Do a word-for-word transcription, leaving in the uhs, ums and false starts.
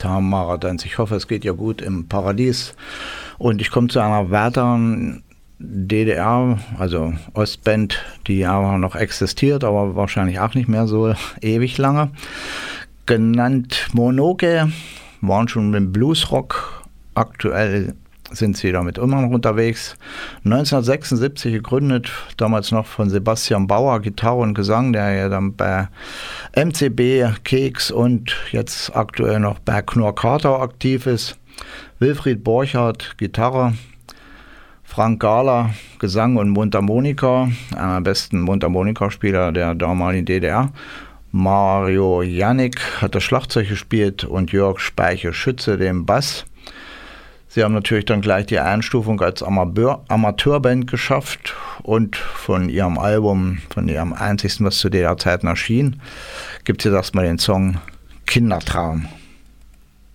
Tamara Danz. Ich hoffe, es geht ihr gut im Paradies. Und ich komme zu einer weiteren D D R, also Ostband, die aber noch existiert, aber wahrscheinlich auch nicht mehr so ewig lange. Genannt Monoke, waren schon mit Bluesrock. Aktuell sind sie damit immer noch unterwegs. neunzehnhundertsechsundsiebzig gegründet, damals noch von Sebastian Bauer, Gitarre und Gesang, der ja dann bei M C B, Keks und jetzt aktuell noch bei Knorr Carter aktiv ist. Wilfried Borchardt, Gitarre. Frank Gahler, Gesang und Mundharmonika, einer der besten Mundharmonikaspieler der damaligen D D R. Mario Janik hat das Schlagzeug gespielt und Jörg Speicher-Schütze den Bass. Sie haben natürlich dann gleich die Einstufung als Amateur, Amateurband geschafft und von ihrem Album, von ihrem einzigsten, was zu der Zeit erschien, gibt es jetzt erstmal den Song Kindertraum.